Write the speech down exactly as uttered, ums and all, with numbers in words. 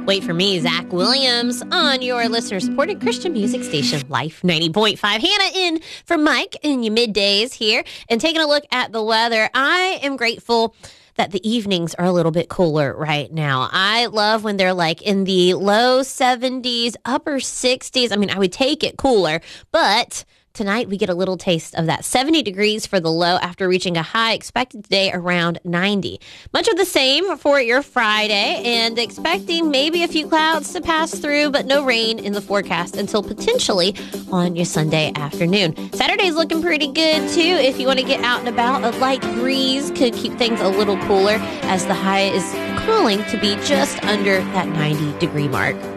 Wait for me, Zach Williams, on your listener-supported Christian music station, Life ninety point five. Hannah in for Mike in your middays here. And taking a look at the weather, I am grateful that the evenings are a little bit cooler right now. I love when they're like in the low seventies, upper sixties. I mean, I would take it cooler, but tonight we get a little taste of that. seventy degrees for the low after reaching a high expected today around ninety. Much of the same for your Friday, and expecting maybe a few clouds to pass through, but no rain in the forecast until potentially on your Sunday afternoon. Saturday's looking pretty good too. If you want to get out and about, a light breeze could keep things a little cooler as the high is calling to be just under that ninety degree mark.